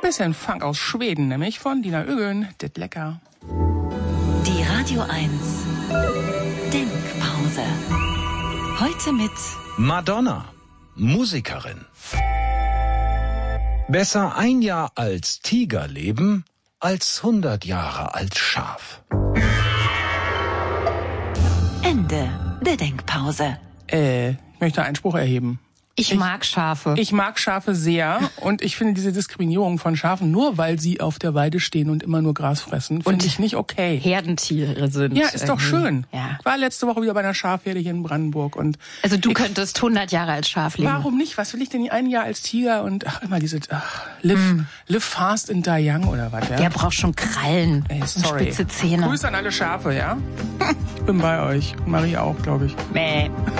Bisschen Funk aus Schweden, nämlich von Dina Ögön, dit lecker. Die Radio 1 Denkpause. Heute mit Madonna, Musikerin. Besser 1 Jahr als Tiger leben, als 100 Jahre als Schaf. Ende der Denkpause. Ich möchte Einspruch erheben. Ich mag Schafe. Ich mag Schafe sehr und ich finde diese Diskriminierung von Schafen, nur weil sie auf der Weide stehen und immer nur Gras fressen, finde ich nicht okay. Herdentiere sind. Ja, ist doch schön. Ja. Ich war letzte Woche wieder bei einer Schafherde hier in Brandenburg. Und also du könntest 100 Jahre als Schaf leben. Warum nicht? Was will ich denn 1 Jahr als Tiger und immer diese live fast and die young oder was? Ja? Der braucht schon Krallen Ey, und sorry. spitze Zähne. Grüße an alle Schafe, ja? Ich bin bei euch. Marie auch, glaube ich. Mäh.